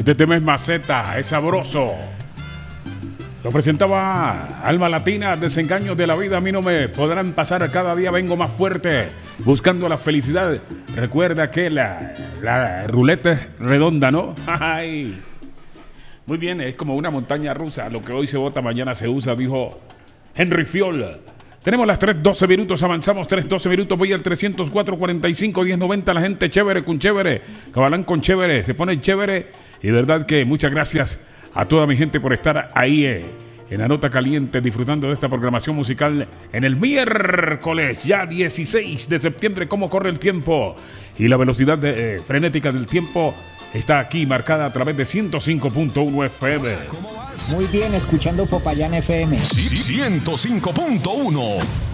Este tema es Maceta, es sabroso. Lo presentaba Alma Latina, Desengaños de la vida. A mí no me podrán pasar, cada día vengo más fuerte, buscando la felicidad. Recuerda que la ruleta es redonda, ¿no? Ay. Muy bien, es como una montaña rusa. Lo que hoy se vota, mañana se usa, dijo Henry Fiol. Tenemos las 3:12 minutos, avanzamos 3:12 minutos. Voy al 304-45-1090. La gente chévere con chévere, Cabalán con chévere, se pone chévere. Y de verdad que muchas gracias a toda mi gente por estar ahí en la nota caliente, disfrutando de esta programación musical en el miércoles, ya 16 de septiembre. ¿Cómo corre el tiempo? Y la velocidad frenética del tiempo está aquí marcada a través de 105.1 FM. Muy bien, escuchando Popayán FM. 105.1.